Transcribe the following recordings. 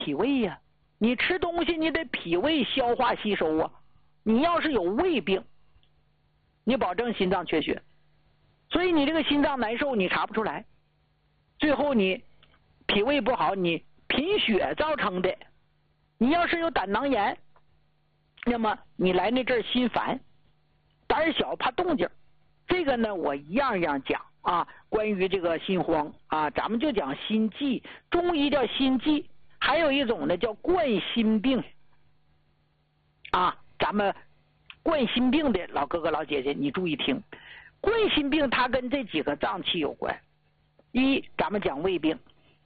脾胃呀，你吃东西你得脾胃消化吸收啊。你要是有胃病，你保证心脏缺血，所以你这个心脏难受你查不出来，最后你脾胃不好，你贫血造成的。你要是有胆囊炎，那么你来那阵儿心烦，胆小怕动静，这个呢我一样一样讲啊。关于这个心慌啊，咱们就讲心悸，中医叫心悸，还有一种呢叫冠心病啊。咱们冠心病的老哥哥老姐姐你注意听，冠心病它跟这几个脏器有关。一，咱们讲胃病，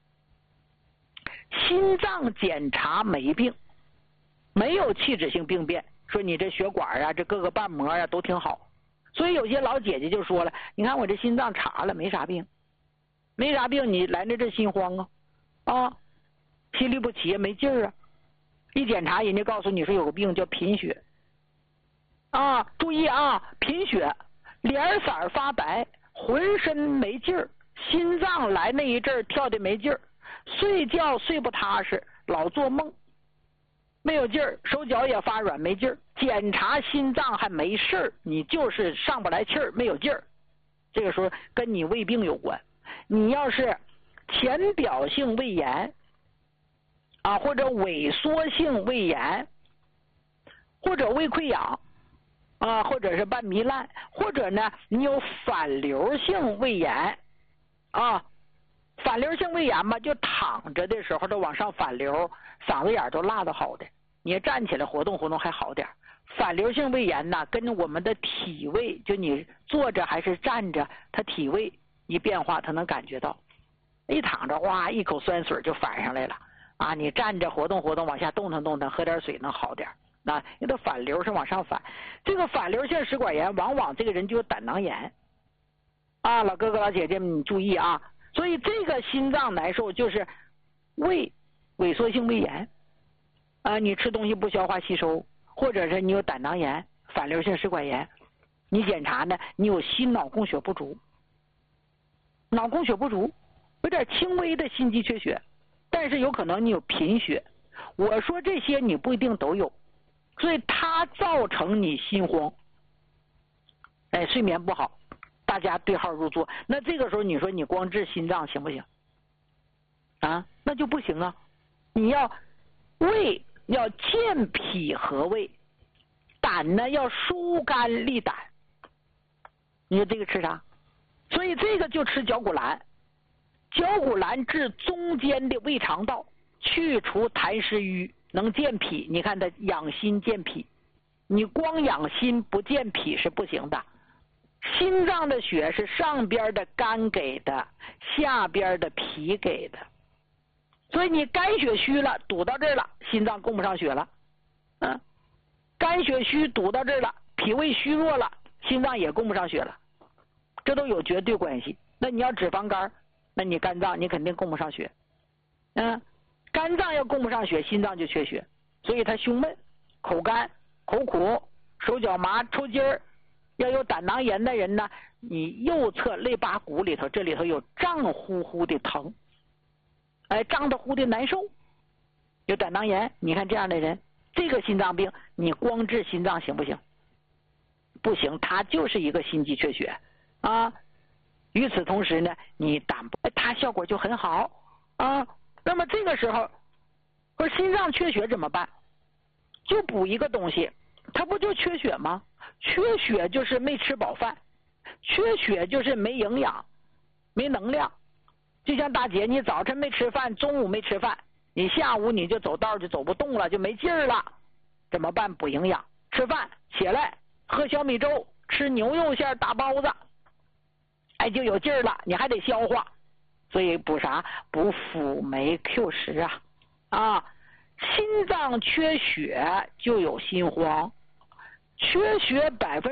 心脏检查没病，没有器质性病变，说你这血管啊这各个瓣膜啊都挺好，所以有些老姐姐就说了，你看我这心脏查了没啥病，没啥病，你来那这心慌啊，心律不齐没劲儿啊，一检查人家告诉你说有个病叫贫血啊。注意啊，贫血脸色发白，浑身没劲儿，心脏来那一阵跳的没劲儿，睡觉睡不踏实，老做梦，没有劲儿，手脚也发软没劲儿，检查心脏还没事儿，你就是上不来气儿，没有劲儿，这个时候跟你胃病有关。你要是浅表性胃炎啊，或者萎缩性胃炎，或者胃溃疡啊，或者是半糜烂，或者呢你有反流性胃炎啊。反流性胃炎吧，就躺着的时候都往上反流，嗓子眼都辣得好的，你站起来活动活动还好点。反流性胃炎呢，跟我们的体位，就你坐着还是站着，它体位一变化，它能感觉到。一躺着哇，一口酸水就反上来了啊！你站着活动活动，往下动弹动弹，喝点水能好点。那因为它反流是往上反，这个反流性食管炎往往这个人就有胆囊炎啊。老哥哥老姐姐们你注意啊，所以这个心脏难受就是胃萎缩性胃炎啊，你吃东西不消化吸收，或者是你有胆囊炎、反流性食管炎，你检查呢你有心脑供血不足，脑供血不足有点轻微的心肌缺血，但是有可能你有贫血。我说这些你不一定都有，所以它造成你心慌，睡眠不好，大家对号入座。那这个时候你说你光治心脏行不行啊？那就不行啊。你要胃要健脾和胃，胆呢要疏肝利胆，你说这个吃啥？所以这个就吃绞股蓝。绞股蓝治中间的胃肠道，去除痰湿瘀，能健脾。你看它养心健脾，你光养心不健脾是不行的。心脏的血是上边的肝给的，下边的脾给的，所以你肝血虚了，堵到这儿了，心脏供不上血了。肝血虚堵到这儿了，脾胃虚弱了，心脏也供不上血了，这都有绝对关系。那你要脂肪肝，那你肝脏你肯定供不上血。肝脏要供不上血，心脏就缺血，所以它胸闷、口干、口苦、手脚麻、抽筋儿。要有胆囊炎的人呢，你右侧肋巴骨里头这里头有胀乎乎的疼，胀得乎的难受，有胆囊炎。你看这样的人，这个心脏病你光治心脏行不行？不行，他就是一个心肌缺血啊。与此同时呢，你它效果就很好啊。那么这个时候说心脏缺血怎么办？就补一个东西，它不就缺血吗？缺血就是没吃饱饭，缺血就是没营养、没能量。就像大姐，你早晨没吃饭，中午没吃饭，你下午你就走道就走不动了，就没劲儿了，怎么办？补营养，吃饭起来喝小米粥，吃牛肉馅大包子，就有劲儿了，你还得消化，所以补啥？补辅酶 Q10啊。心脏缺血就有心慌，缺血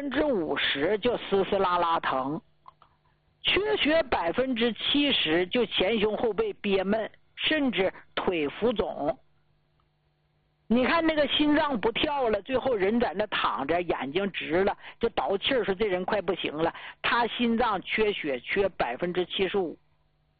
50%就嘶嘶拉拉疼，缺血70%就前胸后背憋闷，甚至腿浮肿。你看那个心脏不跳了，最后人在那躺着，眼睛直了，就倒气儿，说这人快不行了。他心脏缺血缺75%，